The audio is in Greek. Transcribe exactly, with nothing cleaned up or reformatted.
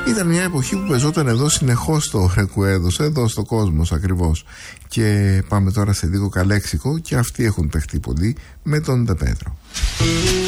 Ήταν μια εποχή που πεζόταν εδώ συνεχώς το Ρεκουέδος, εδώ στο Κόσμος ακριβώς. Και πάμε τώρα σε λίγο Καλέξικο, και αυτοί έχουν παιχτεί πολύ με τον Ντε Πέτρο.